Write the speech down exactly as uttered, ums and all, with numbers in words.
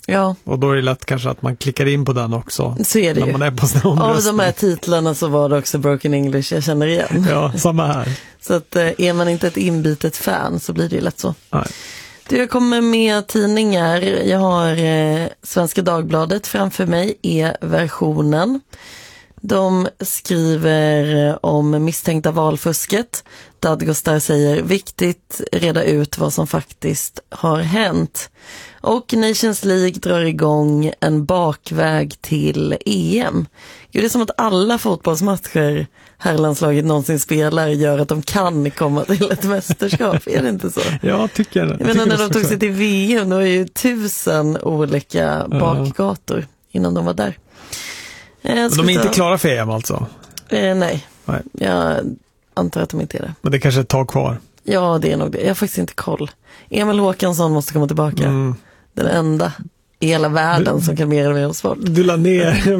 Ja. Och då är det lätt kanske att man klickar in på den också. Så är det när ju. man är på sån omröstning. Av de här titlarna så var det också Broken English jag känner igen. Ja, samma här. Så att är man inte ett inbitet fan så blir det ju lätt så. Nej. Du, jag kommer med tidningar. Jag har eh, Svenska Dagbladet framför mig, e-versionen. De skriver om misstänkta valfusket. Dadgostar säger viktigt reda ut vad som faktiskt har hänt. Och Nations League drar igång en bakväg till E M. Gud, det är som att alla fotbollsmatcher herrlandslaget någonsin spelar gör att de kan komma till ett mästerskap. Är det inte så? Ja, tycker jag. Jag menar när de tog sig till V M, då var ju tusen olika bakgator innan de var där. Men de är inte klara för E M alltså? Eh, nej. nej, jag antar att de inte är det. Men det kanske är ett tag kvar. Ja, det är nog det. Jag har faktiskt inte koll. Emil Håkansson måste komma tillbaka. Mm. Den enda i hela världen du, som kan mer eller mer om sport. Du la ner